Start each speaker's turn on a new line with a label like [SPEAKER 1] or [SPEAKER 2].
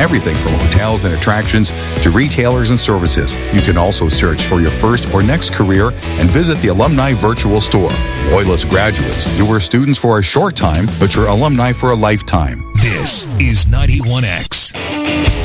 [SPEAKER 1] everything from hotels and attractions to retailers and services. You can also search for your first or next career and visit the Alumni Virtual Store. Loyalist graduates, you were students for a short time, but you're alumni for a lifetime.
[SPEAKER 2] This is 91X.